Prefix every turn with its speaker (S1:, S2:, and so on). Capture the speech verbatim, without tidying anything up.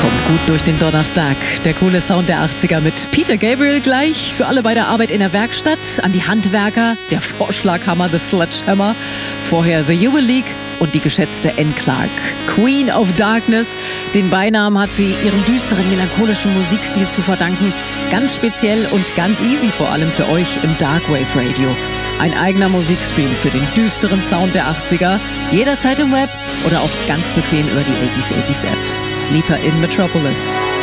S1: Kommt gut durch den Donnerstag. Der coole Sound der achtziger mit Peter Gabriel gleich. Für alle bei der Arbeit in der Werkstatt. An die Handwerker, der Vorschlaghammer, The Sledgehammer. Vorher The Jubel League und die geschätzte Anne Clark. Queen of Darkness. Den Beinamen hat sie ihrem düsteren, melancholischen Musikstil zu verdanken. Ganz speziell und ganz easy vor allem für euch im Darkwave Radio. Ein eigener Musikstream für den düsteren Sound der achtziger. Jederzeit im Web oder auch ganz bequem über die achtziger achtziger App. Sleeper in Metropolis.